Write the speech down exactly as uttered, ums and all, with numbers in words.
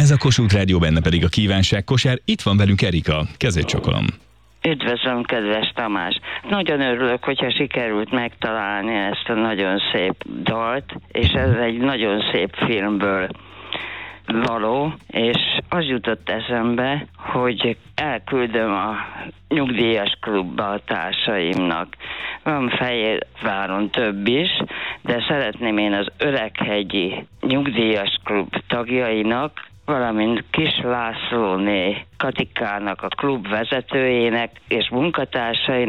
Ez a Kossuth Rádió, benne pedig a kívánság kosár. Itt van velünk Erika. Kezét csokolom. Üdvözlöm, kedves Tamás! Nagyon örülök, hogyha sikerült megtalálni ezt a nagyon szép dalt, és ez egy nagyon szép filmből való, és az jutott eszembe, hogy elküldöm a nyugdíjas klubba a társaimnak. Van Fehérváron több is, de szeretném én az Öreghegyi nyugdíjas klub tagjainak, valamint Kis Lászlóné Katikának, a klub vezetőjének és munkatársainak